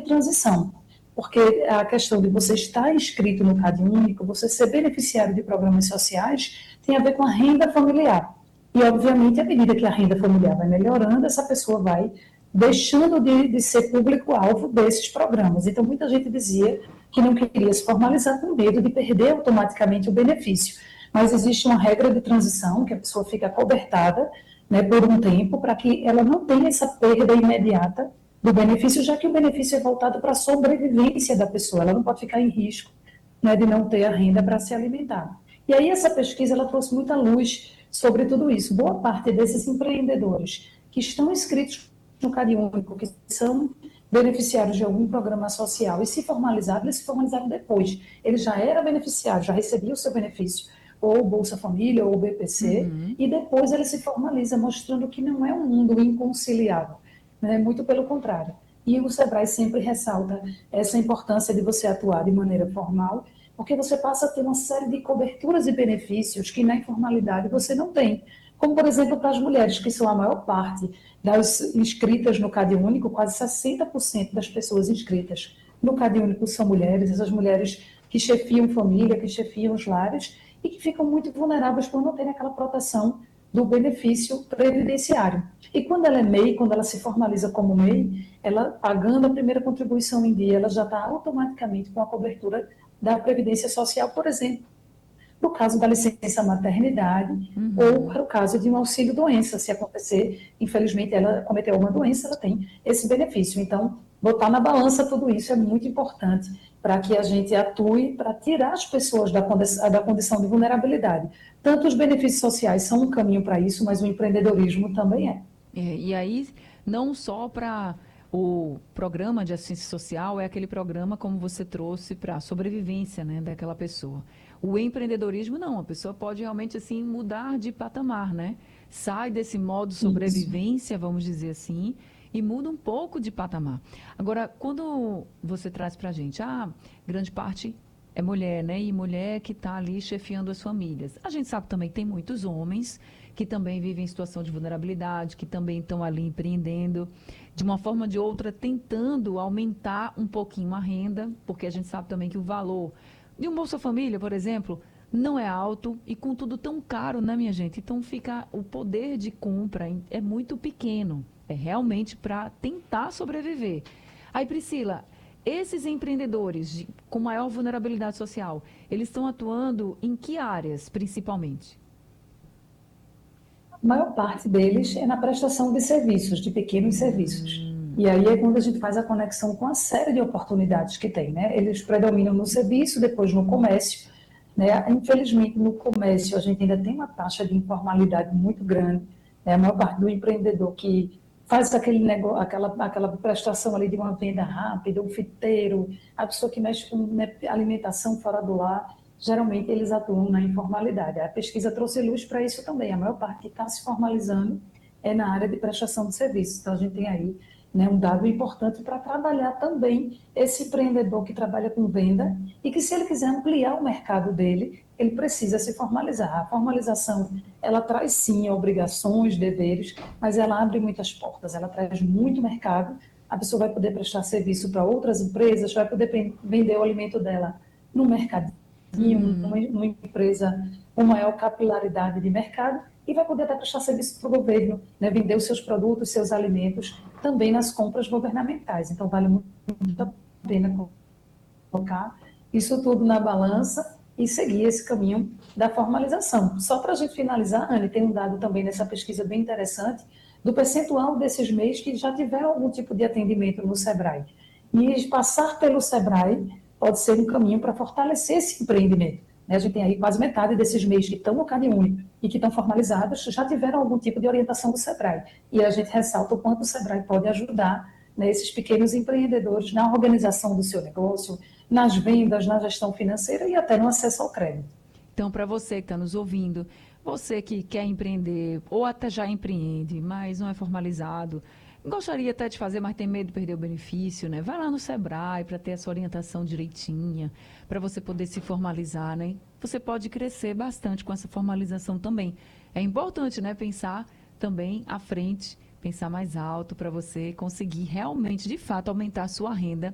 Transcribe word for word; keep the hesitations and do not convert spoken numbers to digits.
transição, porque a questão de você estar inscrito no Cade Único, você ser beneficiário de programas sociais, tem a ver com a renda familiar. E, obviamente, à medida que a renda familiar vai melhorando, essa pessoa vai deixando de, de ser público-alvo desses programas. Então, muita gente dizia que não queria se formalizar com medo de perder automaticamente o benefício. Mas existe uma regra de transição, que a pessoa fica cobertada, né, por um tempo, para que ela não tenha essa perda imediata do benefício, já que o benefício é voltado para a sobrevivência da pessoa, ela não pode ficar em risco, né, de não ter a renda para se alimentar. E aí essa pesquisa ela trouxe muita luz sobre tudo isso. Boa parte desses empreendedores que estão inscritos no Cade Único, que são beneficiários de algum programa social e se formalizaram, eles se formalizaram depois. Ele já era beneficiário, já recebia o seu benefício, ou Bolsa Família, ou B P C, uhum. E depois ele se formaliza, mostrando que não é um mundo inconciliável, né? Muito pelo contrário. E o Sebrae sempre ressalta essa importância de você atuar de maneira formal, porque você passa a ter uma série de coberturas e benefícios que na informalidade você não tem. Como, por exemplo, para as mulheres, que são a maior parte das inscritas no Cade Único, quase sessenta por cento das pessoas inscritas no Cade Único são mulheres, essas mulheres que chefiam família, que chefiam os lares, e que ficam muito vulneráveis por não terem aquela proteção do benefício previdenciário. E quando ela é M E I, quando ela se formaliza como M E I, ela pagando a primeira contribuição em dia, ela já está automaticamente com a cobertura da Previdência Social, por exemplo, no caso da licença maternidade, uhum. ou para o caso de um auxílio-doença, se acontecer, infelizmente ela cometeu uma doença, ela tem esse benefício. Então, botar na balança tudo isso é muito importante para que a gente atue para tirar as pessoas da condição, da condição de vulnerabilidade. Tanto os benefícios sociais são um caminho para isso, mas o empreendedorismo também é. é e aí, não só para o programa de assistência social, é aquele programa, como você trouxe, para a sobrevivência, né, daquela pessoa. O empreendedorismo, não, a pessoa pode realmente, assim, mudar de patamar, né? Sai desse modo sobrevivência, isso. Vamos dizer assim, e muda um pouco de patamar. Agora, quando você traz para a gente, ah, grande parte é mulher, né? E mulher que está ali chefiando as famílias. A gente sabe também que tem muitos homens que também vivem em situação de vulnerabilidade, que também estão ali empreendendo, de uma forma ou de outra, tentando aumentar um pouquinho a renda, porque a gente sabe também que o valor de um Bolsa Família, por exemplo, não é alto e com tudo tão caro, né, minha gente? Então, fica, o poder de compra é muito pequeno. É realmente para tentar sobreviver. Aí, Priscila, esses empreendedores de, com maior vulnerabilidade social, eles estão atuando em que áreas, principalmente? A maior parte deles é na prestação de serviços, de pequenos hum. serviços. E aí é quando a gente faz a conexão com a série de oportunidades que tem, né? Eles predominam no serviço, depois no comércio, né? Infelizmente, no comércio, a gente ainda tem uma taxa de informalidade muito grande, né? A maior parte do empreendedor que faz aquele negócio, aquela, aquela prestação ali de uma venda rápida, um fiteiro, a pessoa que mexe com, né, alimentação fora do lar, geralmente eles atuam na informalidade. A pesquisa trouxe luz para isso também. A maior parte que está se formalizando é na área de prestação de serviços. Então, a gente tem aí, né, um dado importante para trabalhar também esse empreendedor que trabalha com venda e que, se ele quiser ampliar o mercado dele, ele precisa se formalizar. A formalização, ela traz sim obrigações, deveres, mas ela abre muitas portas, ela traz muito mercado, a pessoa vai poder prestar serviço para outras empresas, vai poder vender o alimento dela no mercado, uhum. uma, uma empresa com maior capilaridade de mercado, e vai poder até prestar serviço para o governo, né, vender os seus produtos, seus alimentos, também nas compras governamentais. Então, vale muito a pena colocar isso tudo na balança e seguir esse caminho da formalização. Só para a gente finalizar, Anne, tem um dado também nessa pesquisa bem interessante, do percentual desses M E Is que já tiveram algum tipo de atendimento no Sebrae. E passar pelo Sebrae pode ser um caminho para fortalecer esse empreendimento. A gente tem aí quase metade desses M E Is que estão no Cade Único e que estão formalizados, já tiveram algum tipo de orientação do Sebrae. E a gente ressalta o quanto o Sebrae pode ajudar, né, esses pequenos empreendedores na organização do seu negócio, nas vendas, na gestão financeira e até no acesso ao crédito. Então, para você que está nos ouvindo, você que quer empreender ou até já empreende, mas não é formalizado, gostaria até de fazer, mas tem medo de perder o benefício, né? Vai lá no Sebrae para ter essa orientação direitinha, para você poder se formalizar, né? Você pode crescer bastante com essa formalização também. É importante, né, pensar também à frente, pensar mais alto para você conseguir realmente, de fato, aumentar a sua renda